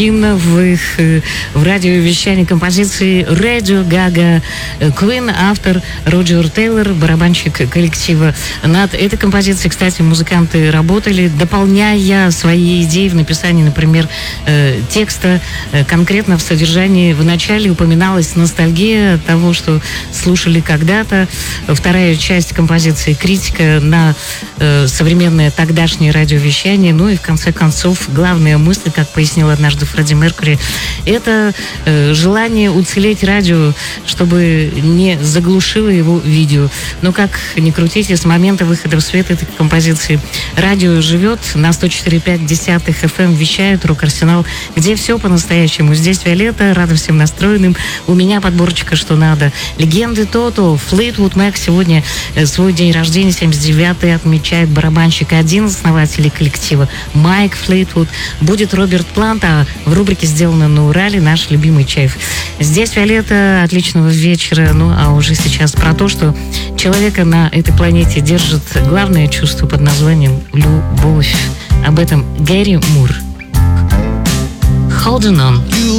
в радиовещании композиции Radio Gaga Queen, автор Роджер Тейлор, барабанщик коллектива. Над этой композицией, кстати, музыканты работали, дополняя свои идеи в написании, например, текста. Конкретно в содержании в начале упоминалась ностальгия того, что слушали когда-то. Вторая часть композиции — критика на современное тогдашнее радиовещание. Ну и в конце концов главная мысль, как пояснил однажды Фредди Меркьюри, это желание уцелеть радио, чтобы не заглушило его видео. Но как ни крутите, с момента выхода в свет этой композиции радио живет. На 104,5 FM вещает Рок-Арсенал, где все по-настоящему. Здесь Виолетта, рада всем настроенным. У меня подборочка «Что надо». Легенды Тото, Флитвуд Мэк сегодня свой день рождения, 79-й, отмечает барабанщик, один из основателей коллектива, Майк Флитвуд. Будет Роберт Плант, а в рубрике «Сделано на Урале» наш любимый Чайф. Здесь Виолетта, отличного вечера. Ну, а уже сейчас про то, что человека на этой планете держит главное чувство под названием любовь. Об этом Гэри Мур. Holding on.